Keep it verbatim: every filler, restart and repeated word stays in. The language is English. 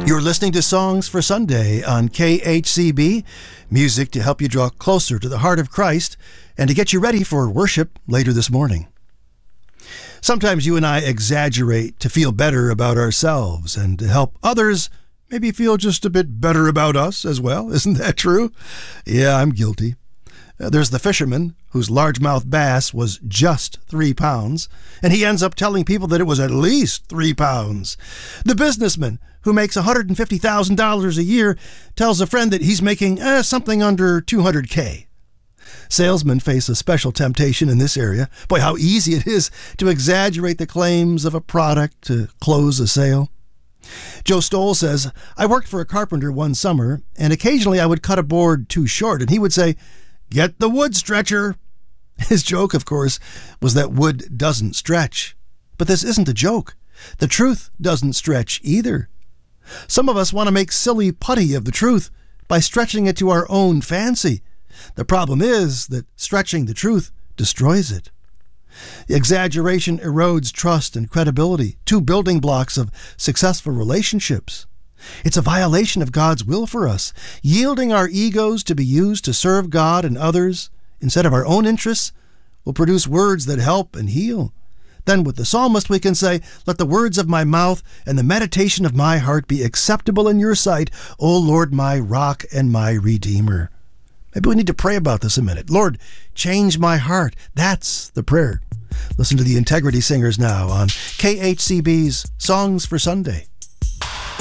You're listening to Songs for Sunday on K H C B, music to help you draw closer to the heart of Christ and to get you ready for worship later this morning. Sometimes you and I exaggerate to feel better about ourselves and to help others maybe feel just a bit better about us as well. Isn't that true? Yeah, I'm guilty. Uh, there's the fisherman whose largemouth bass was just three pounds, and he ends up telling people that it was at least three pounds. The businessman who makes one hundred fifty thousand dollars a year tells a friend that he's making eh, something under two hundred K. Salesmen face a special temptation in this area. Boy, how easy it is to exaggerate the claims of a product to close a sale. Joe Stoll says, I worked for a carpenter one summer, and occasionally I would cut a board too short, and he would say, "Get the wood stretcher." His joke, of course, was that wood doesn't stretch. But this isn't a joke. The truth doesn't stretch either. Some of us want to make silly putty of the truth by stretching it to our own fancy. The problem is that stretching the truth destroys it. Exaggeration erodes trust and credibility, two building blocks of successful relationships. It's a violation of God's will for us, yielding our egos to be used to serve God and others instead of our own interests will produce words that help and heal. Then with the psalmist we can say, "Let the words of my mouth and the meditation of my heart be acceptable in your sight, O Lord, my rock and my redeemer." Maybe we need to pray about this a minute. Lord, change my heart. That's the prayer. Listen to the Integrity Singers now on K H C B's Songs for Sunday.